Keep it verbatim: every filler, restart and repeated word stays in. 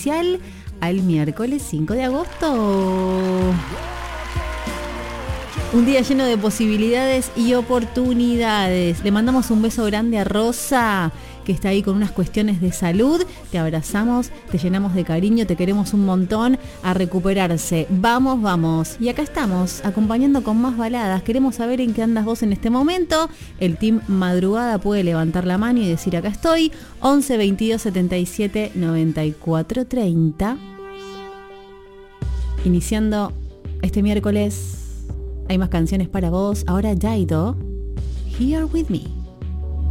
especial al miércoles cinco de agosto. Un día lleno de posibilidades y oportunidades. Le mandamos un beso grande a Rosa, que está ahí con unas cuestiones de salud. Te abrazamos, te llenamos de cariño, te queremos un montón. A recuperarse. Vamos, vamos. Y acá estamos, acompañando con más baladas. Queremos saber en qué andas vos en este momento. El team Madrugada puede levantar la mano y decir acá estoy. once veintidós setenta y siete noventa y cuatro treinta. Iniciando este miércoles. Hay más canciones para vos. Ahora Jaido, Here With Me.